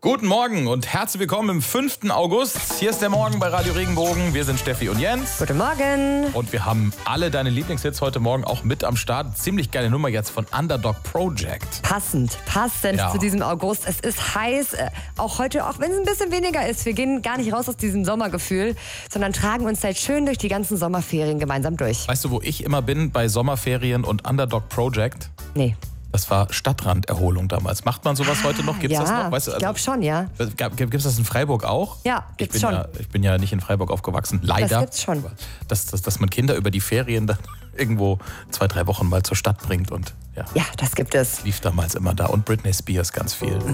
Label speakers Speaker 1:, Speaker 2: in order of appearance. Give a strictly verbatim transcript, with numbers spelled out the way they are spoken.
Speaker 1: Guten Morgen und herzlich willkommen im fünften August. Hier ist der Morgen bei Radio Regenbogen. Wir sind Steffi und Jens.
Speaker 2: Guten Morgen.
Speaker 1: Und wir haben alle deine Lieblingshits heute Morgen auch mit am Start. Ziemlich geile Nummer jetzt von Underdog Project.
Speaker 2: Passend, passend
Speaker 1: Ja.
Speaker 2: zu diesem August. Es ist heiß, äh, auch heute, auch wenn es ein bisschen weniger ist. Wir gehen gar nicht raus aus diesem Sommergefühl, sondern tragen uns halt schön durch die ganzen Sommerferien gemeinsam durch.
Speaker 1: Weißt du, wo ich immer bin bei Sommerferien und Underdog Project?
Speaker 2: Nee.
Speaker 1: Das war Stadtranderholung damals. Macht man sowas heute noch? Gibt's
Speaker 2: ja,
Speaker 1: das noch? Weißt du,
Speaker 2: ich glaube schon, ja.
Speaker 1: Gibt es das in Freiburg auch?
Speaker 2: Ja,
Speaker 1: ich
Speaker 2: gibt's
Speaker 1: bin
Speaker 2: schon.
Speaker 1: Ja, ich bin ja nicht in Freiburg aufgewachsen, leider.
Speaker 2: Das gibt's schon.
Speaker 1: Dass, dass, dass man Kinder über die Ferien dann irgendwo zwei, drei Wochen mal zur Stadt bringt und ja.
Speaker 2: Ja, das gibt es.
Speaker 1: Lief damals immer da und Britney Spears ganz viel.